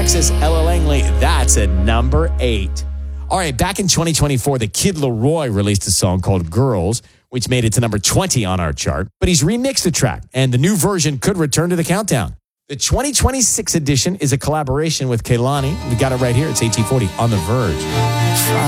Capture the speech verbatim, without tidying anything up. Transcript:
Alexis, Ella Langley. That's at number eight. All right, back in twenty twenty-four, the Kid Laroi released a song called Girls, which made it to number twenty on our chart. But he's remixed the track, and the new version could return to the countdown. The twenty twenty-six edition is a collaboration with Kehlani. We got it right here. It's eighteen forty on The Verge.